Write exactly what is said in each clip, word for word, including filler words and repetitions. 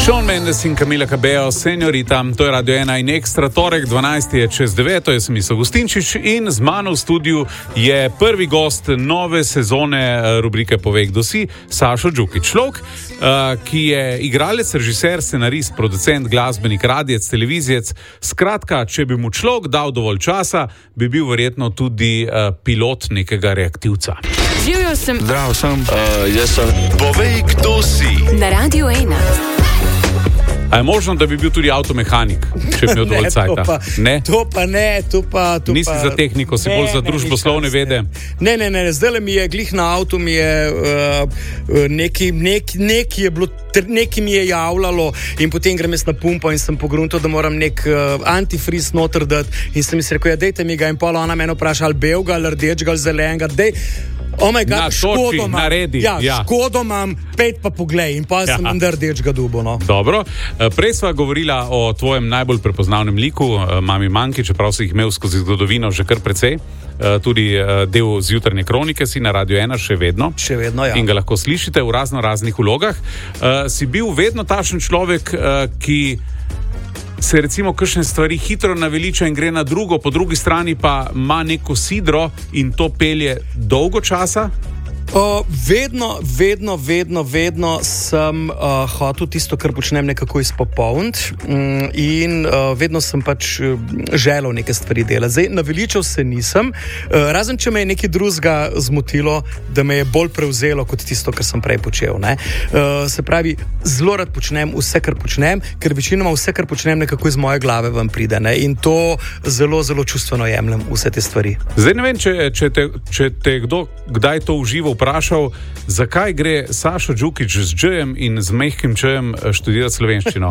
Shawn Mendes in Camila Cabello, Señorita, to je Radio ena in Ekstra, torek dvanajsti je čez deveto, jaz sem Iso Gustinčič in z mano v studiu je prvi gost nove sezone rubrike Povej, kdo si, Sašo Džukić. Človek, ki je igralec, režiser, scenarist, producent, glasbenik, radijec, televizijec. Skratka, če bi mu človek dal dovolj časa, bi bil verjetno tudi pilot nekega reaktivca. Živjo sem. Zdravo sem. Uh, jaz sem. Povej, kdo si. Na Radio ena. A je možno, da bi bil tudi avtomehanik, če bi imel dovolj cajta? Ne, to pa ne, to pa... To Nisi pa, za tehniko, si ne, bolj za ne, družboslovne vede? Ne, ne, ne, zdaj mi je glih na avtu, mi je uh, neki, neki, neki je bilo, neki mi je javljalo in potem grem jaz na pumpo in sem pogruntal, da moram nek uh, antifriz noter dati in sem mi se rekel, ja, dejte mi ga in pola ona mene vpraša, ali belga, ali rdečega, ali zelenega, dej... Oh my God, škodo imam, ja, ja. škodo imam, pet pa poglej in pa ja. sem vendar rdečega dubo. No. Dobro, prej sva govorila o tvojem najbolj prepoznavnem liku, Mami Manki, čeprav si jih imel skozi zgodovino že kar precej, tudi del Zjutrajne kronike si na Radio ena še vedno, še vedno ja. in ga lahko slišite v razno raznih vlogah. Si bil vedno takšen človek, ki se recimo kakšne stvari hitro naveliča in gre na drugo, po drugi strani pa ima neko sidro in to pelje dolgo časa? Uh, vedno, vedno, vedno, vedno sem uh, hotel tisto, kar počnem, nekako izpopolniti um, in uh, vedno sem pač uh, želel neke stvari delati. Zdaj, naveličal se nisem, uh, razen če me je nekaj drugega zmotilo, da me je bolj prevzelo kot tisto, kar sem prej počel. Ne? Uh, se pravi, zelo rad počnem vse, kar počnem, ker večinoma vse, kar počnem, nekako iz moje glave ven pride. Ne? In to zelo, zelo čustveno jemljem vse te stvari. Zdaj ne vem, če, če, te, če te kdo kdaj to uživa vprašal, zakaj gre Sašo Džukić z džejem in z mehkim čejem študirati slovenščino?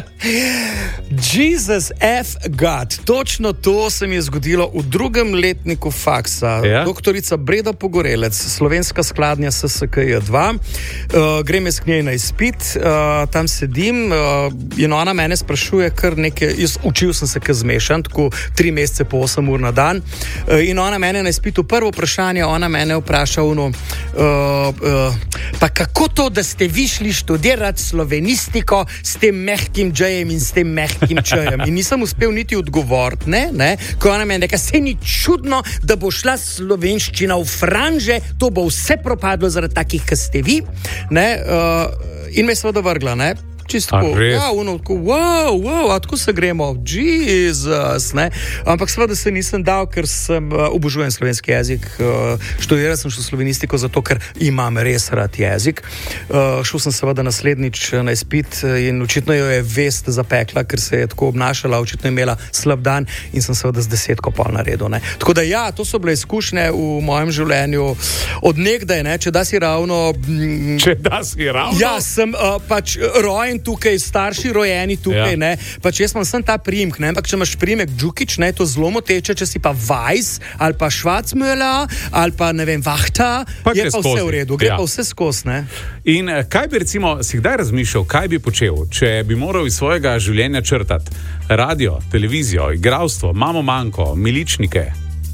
Jesus F. God, točno to se mi je zgodilo v drugem letniku faksa. Ja? Doktorica Breda Pogorelec, slovenska skladnja S S K J dva. Uh, grem jaz k njej na izpit, uh, tam sedim uh, in ona mene sprašuje kar nekaj, jaz učil sem se kar zmešan, tako tri mesece po osem ur na dan. Uh, in ona mene na izpitu, prvo vprašanje, ona mene vpraša ono, Uh, uh, pa kako to, da ste vi šli študirati slovenistiko s tem mehkim džejem in s tem mehkim čejem? In nisem uspel niti odgovoriti, ne, ne, ko ona meni reka, se ni čudno, da bo šla slovenščina v franže, to bo vse propadlo zaradi takih, kot ste vi, ne, uh, in me je seveda vrgla, ne. Čisto tako, ja, ono, tako, wow, wow, a tako se gremo, Jesus, ne, ampak seveda se nisem dal, ker sem, uh, obožujem slovenski jezik, uh, študiral sem šel slovenistiko zato, ker imam res rad jezik, uh, šel sem seveda naslednjič na izpit in očitno jo je vest zapekla, ker se je tako obnašala, očitno je imela slab dan in sem seveda z desetko pol naredil, ne. Tako da ja, to so bile izkušnje v mojem življenju od nekdaj, ne, če da si ravno... Mm, če da si ravno? Ja, sem uh, pač rojen tukaj, starši rojeni tukaj, ja. ne, pač jaz imam sem ta priimek, ne, ampak če imaš priimek Džukić, ne, to zelo moteče, če si pa Weiss, ali pa Schwarzmüller, ali pa, ne vem, Vahta, pa je pa skozi. Vse v redu, gre ja. pa vse skozi, ne. In kaj bi recimo, si kdaj razmišljal, kaj bi počel, če bi moral iz svojega življenja črtati radio, televizijo, igralstvo, Mamo Manko, Miličnike?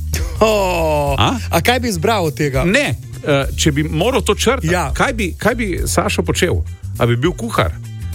Oh, a? a kaj bi izbral od tega? Ne, če bi moral to črtati, ja. kaj bi, kaj bi Sašo počel? A bi bil kuhar?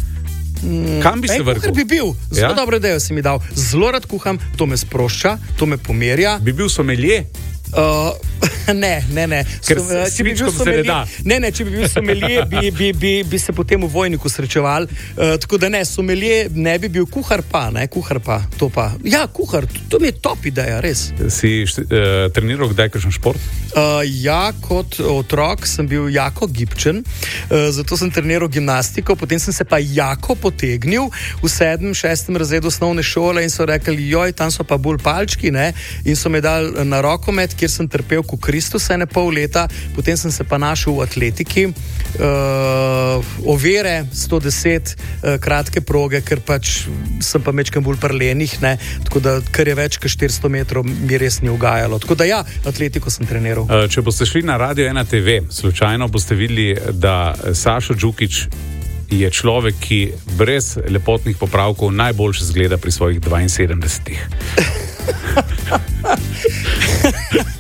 Kam bi se vrgel? Kuhar bi bil, zelo ja? dobro idejo si mi dal. Zelo rad kuham, to me sprošča, to me pomerja. Bi bil somelje? Uh, ne, ne, ne. Ker so, če bi bil somelje, ne, ne, če bi bil somelje, bi, bi, bi, bi se potem v vojniku srečeval. Uh, tako da ne, somelje ne bi bil, kuhar pa, ne, kuhar pa, to pa. Ja, kuhar, to, to mi je top ideja, res. Si uh, treniral kdaj kakšen šport? Uh, ja, kot otrok sem bil jako gibčen, uh, zato sem treniral gimnastiko, potem sem se pa jako potegnil v sedmem, šestem razredu osnovne šole in so rekli, joj, tam so pa bolj palčki, ne, in so me dali na rokomet, kjer sem trpel kot Kristus ene pol leta, potem sem se pa našel v atletiki, uh, ovire sto deset, uh, kratke proge, ker pač sem pa mečkam bolj prlenih, ne, tako da kar je več kot štiristo metrov mi res ni ugajalo, tako da ja, atletiko sem treniral. Uh, če boste šli na Radio ena te ve, slučajno boste videli, da Sašo Džukić je človek, ki brez lepotnih popravkov najboljše zgleda pri svojih dvainsedemdesetih.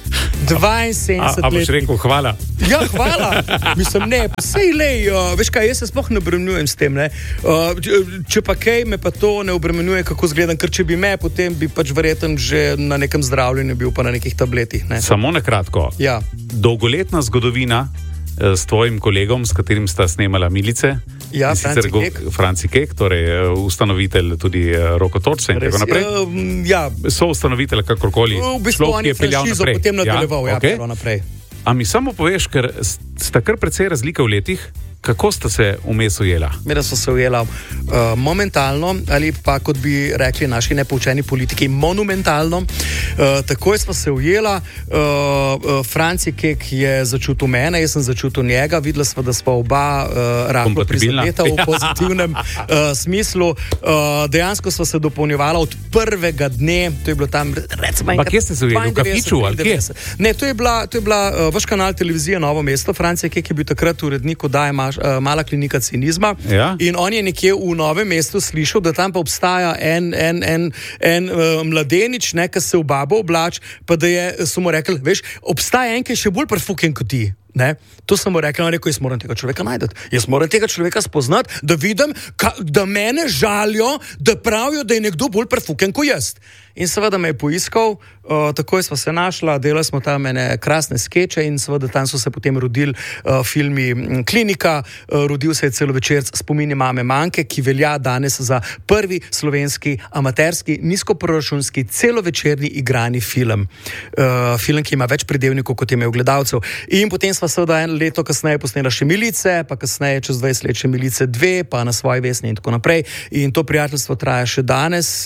dvainsedemdeset let. A boš rekel hvala? Ja, hvala. Mislim, ne, sej lej, uh, veš kaj, jaz se sploh ne obremenjujem s tem, ne. Uh, če pa kaj, me pa to ne obremenjuje, kako zgledam, ker če bi me, potem bi pač verjetno že na nekem zdravljenju bil, pa na nekih tabletih, ne. Samo na kratko. Ja. Dolgoletna zgodovina s tvojim kolegom, s katerim sta snemala Milice. Ja, Franci Kek. Franci Kek, torej ustanovitelj tudi Roko Torce in tako naprej. Uh, ja. So ustanovitelj, kakorkoli. V bistvu on je franšizo potem nadaljeval, ja, okay. ja naprej. A mi samo poveš, ker sta kar precej razlika v letih, kako sta se vmes ujela? Mi, da so se ujela uh, momentalno, ali pa, kot bi rekli naši nepoučeni politiki, monumentalno. Uh, takoj smo se ujela, uh, uh, Franci Kek je začutil mene, jaz sem začutil njega, videla smo, da smo oba uh, rahlo prizadeta v pozitivnem uh, smislu. Uh, dejansko smo se dopolnjevala od prvega dne, to je bilo tam, recimo, enkrat. Pa kje ste se ujeli, v kafiču ali kje? Ne, to je bila, to je bila uh, vaš kanal televizije Novo mesto. Franci Kek je bil takrat urednik oddaje Mala klinika cinizma, ja. In on je nekje v Novem mestu slišal, da tam pa obstaja en, en, en, en uh, mladenič, ne, ki se v babo oblač, pa da je, so mu rekli, veš, obstaja en, ki je še bolj prefuken kot ti. Ne? To sem mu rekel, rekel, jaz moram tega človeka najdeti. Jaz moram tega človeka spoznati, da vidim, ka, da mene žalijo, da pravijo, da je nekdo bolj prefuken kot jaz. In seveda me je poiskal, uh, takoj smo se našla, delali smo tam ene krasne skeče in seveda tam so se potem rodili uh, filmi Klinika, uh, rodil se je celovečerc Spomini mame Manke, ki velja danes za prvi slovenski amaterski, nizkoproračunski, celovečerni igrani film. Uh, film, ki ima več pridevnikov, kot je imel gledalcev. In potem smo seveda en leto kasneje posnela še Milice, pa kasneje čez dvajset let še Milice dve, pa Na svoji vesni in tako naprej. In to prijateljstvo traja še danes.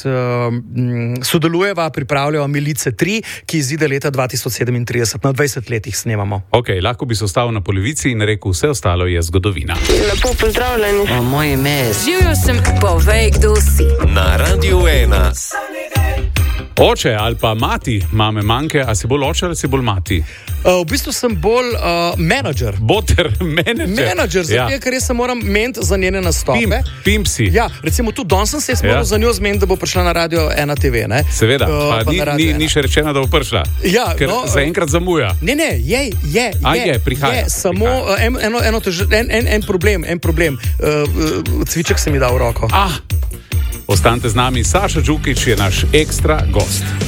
Uh, Sodelujeva, pripravljava Milice tri, ki izide leta dva tisoč sedemintrideset, na dvajset letih snemamo. Ok, lahko bi se ostal na polovici in rekel, vse ostalo je zgodovina. Lepo pozdravljeni. O, moje ime je. Živjo sem, povej, kdo si. Na Radiu ena. Oče ali pa mati mame Manke, a si bolj oče ali si bolj mati? Uh, v bistvu sem bolj uh, menadžer. Boter, menadžer. Menadžer, zato ja. Ker jaz se moram meniti za njene nastope. Pimp, pimp si. Ja, recimo tu danes sem se jaz moral ja. Za njo zmeniti, da bo prišla na Radio ena te ve, ne? Seveda, uh, pa, pa ni, ni, ni še rečeno, da bo prišla. Ja, ker no, zaenkrat zamuja. Ne, ne, je, je, A je, je prihaja. Je, samo prihaja. En, eno, eno tež, en, en, en problem, en problem. Uh, uh, cviček se mi da v roko. Ah, ostanite z nami, Saša Đukić je naš ekstra gost.